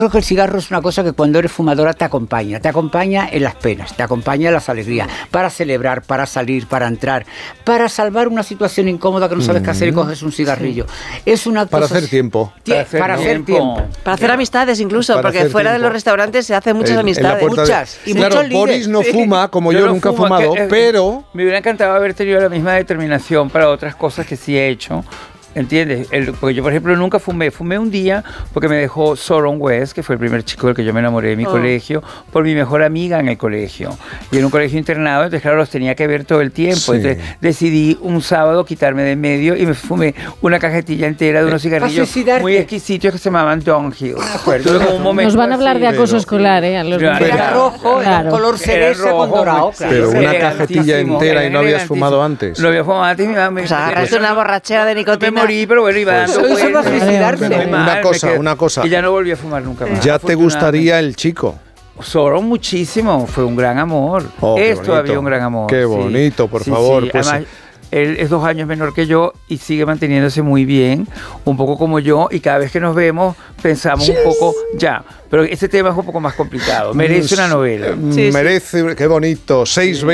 Creo que el cigarro es una cosa que cuando eres fumadora te acompaña en las penas, te acompaña en las alegrías, para celebrar, para salir, para entrar, para salvar una situación incómoda que no sabes qué hacer y coges un cigarrillo. Es una cosa... Para hacer tiempo. Para hacer tiempo. Para hacer amistades incluso, Para porque fuera de los restaurantes se hacen muchas amistades. Muchas. Y claro, muchos Boris no Sí. fuma, como yo no nunca he fumo, fumado, pero... Me hubiera encantado haber tenido la misma determinación para otras cosas que sí he hecho. ¿Entiendes? Porque yo, por ejemplo, nunca fumé. Fumé un día porque me dejó Soron West, que fue el primer chico del que yo me enamoré de mi colegio, por mi mejor amiga en el colegio. Y en un colegio internado, entonces, claro, los tenía que ver todo el tiempo. Sí. Entonces, decidí un sábado quitarme de en medio y me fumé una cajetilla entera de unos cigarrillos muy exquisitos que se llamaban Downhill. Tuve como un momento Nos van a hablar de así. acoso escolar, ¿eh? A los Era Era rojo, era un color cereza rojo, con dorado. sí, Pero una elegantísimo, cajetilla entera y no habías elegantísimo. fumado antes. No había fumado antes. Mi mamá me O sea, agarraste una borrachera de me nicotina. morí, pero bueno, iba dando Eso va a vueltas. suicidarse. Muy Una mal, cosa, me quedé- una cosa. Y ya no volví a fumar nunca más. ¿Ya te gustaría el chico? Soron muchísimo, fue un gran amor. Oh, qué Es todavía bonito. un gran amor. Qué bonito, por favor, pues Además, él es 2 años menor que yo y sigue manteniéndose muy bien, un poco como yo, y cada vez que nos vemos pensamos un poco ya. Pero este tema es un poco más complicado. Merece una novela. Merece, qué bonito.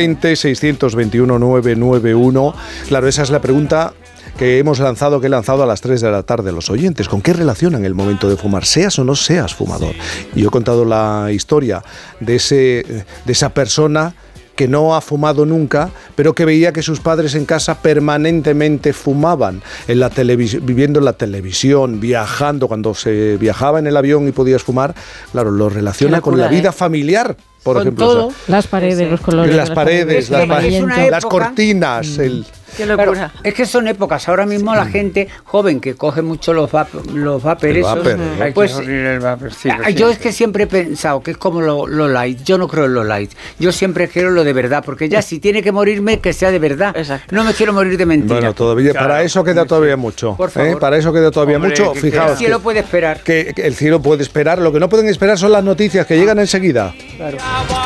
620-621-991. Claro, esa es la pregunta que he lanzado a las 3 de la tarde a los oyentes. ¿Con qué relacionan el momento de fumar? Seas o no seas fumador. Y yo he contado la historia de esa persona que no ha fumado nunca, pero que veía que sus padres en casa permanentemente fumaban, viviendo en la televisión, viajando, cuando se viajaba en el avión y podías fumar, claro, lo relaciona con la vida familiar, por Con ejemplo. todo. O sea, Las paredes, los colores. las paredes, Es una las época- cortinas, Qué Claro, locura. es que son épocas. Ahora mismo la gente joven que coge mucho los vapers, El vapor, Ay, pues qué horrible el vapor, sí, lo yo siento. es que siempre he pensado que es como lo light. Yo no creo en lo light. Yo siempre quiero lo de verdad, porque ya si tiene que morirme, que sea de verdad. Exacto. No me quiero morir de mentira. Bueno, todavía, Claro, para eso queda todavía mucho. Por favor. Para eso queda todavía Hombre, mucho. que Fijaos. El cielo puede esperar. Que el cielo puede esperar. Lo que no pueden esperar son las noticias que llegan enseguida. Claro.